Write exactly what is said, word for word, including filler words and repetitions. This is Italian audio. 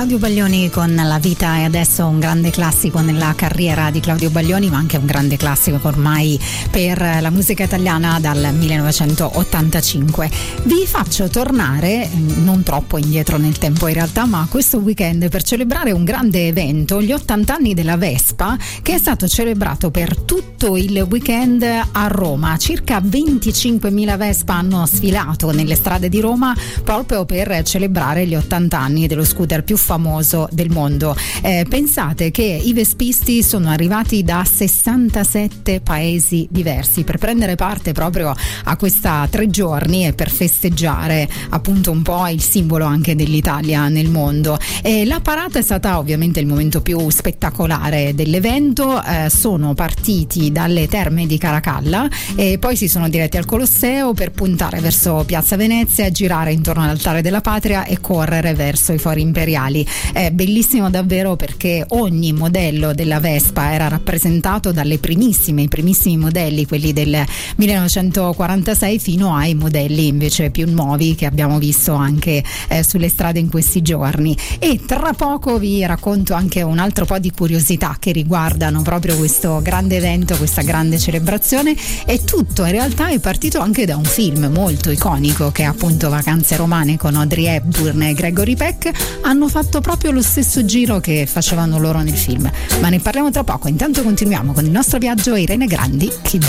Claudio Baglioni con La vita è adesso, un grande classico nella carriera di Claudio Baglioni, ma anche un grande classico ormai per la musica italiana dal millenovecentottantacinque. Vi faccio tornare non troppo indietro nel tempo in realtà, ma questo weekend per celebrare un grande evento, gli ottanta anni della Vespa, che è stato celebrato per tutto il weekend a Roma. Circa venticinquemila Vespa hanno sfilato nelle strade di Roma proprio per celebrare gli ottanta anni dello scooter più famoso del mondo. Eh, pensate che i vespisti sono arrivati da sessantasette paesi diversi per prendere parte proprio a questa tre giorni e per festeggiare appunto un po' il simbolo anche dell'Italia nel mondo. E la parata è stata ovviamente il momento più spettacolare dell'evento. Eh, sono partiti dalle terme di Caracalla e poi si sono diretti al Colosseo per puntare verso Piazza Venezia, girare intorno all'Altare della Patria e correre verso i Fori Imperiali. È bellissimo davvero perché ogni modello della Vespa era rappresentato dalle primissime, i primissimi modelli, quelli del millenovecentoquarantasei, fino ai modelli invece più nuovi che abbiamo visto anche eh, sulle strade in questi giorni. E tra poco vi racconto anche un altro po' di curiosità che riguardano proprio questo grande evento, questa grande celebrazione. E tutto in realtà è partito anche da un film molto iconico che è appunto Vacanze romane con Audrey Hepburn e Gregory Peck. Hanno fatto proprio lo stesso giro che facevano loro nel film, ma ne parliamo tra poco. Intanto continuiamo con il nostro viaggio a Irene Grandi, Chi